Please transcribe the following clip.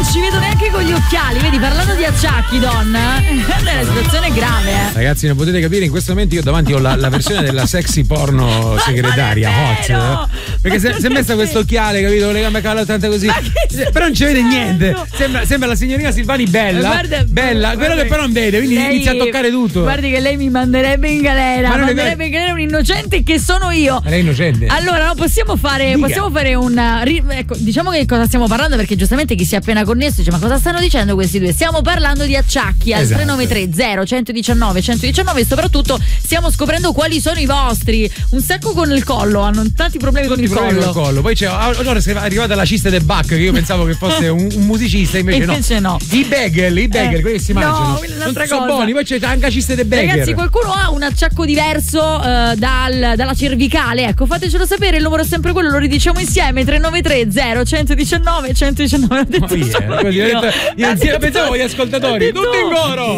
non ci vedo neanche con gli occhiali, vedi, parlando di acciacchi, donna, è una situazione grave, Ragazzi, non potete capire, in questo momento io davanti ho la versione della sexy porno segretaria hot, perché si è messa questo occhiale, capito, le gambe cavallate così, però non ci vede niente, sembra la signorina Silvani bella, quello che però non vede, quindi inizia a toccare tutto. Guardi che lei mi manderebbe in galera, manderebbe in galera un innocente che sono io. Ma lei è innocente. Allora, no, possiamo fare ecco, diciamo che cosa stiamo parlando, perché giustamente chi si è appena connesso dice: ma cosa stanno dicendo questi due? Stiamo parlando di acciacchi al 393 119 119 e soprattutto stiamo scoprendo quali sono i vostri. Un sacco con il collo, hanno tanti problemi con il collo. Poi c'è allora è arrivata la cista del Bach, che io pensavo che fosse un musicista, invece no. I bagel, quelli che si mangiano. No, un'altra cosa. Sono buoni, poi c'è anche la cista del bagel. Ragazzi, qualcuno ha un acciacco diverso dalla cervicale? Ecco, fatecelo sapere, il numero è sempre quello, lo ridiciamo insieme: 393 119 119. Io pensavo agli ascoltatori, tutti in coro.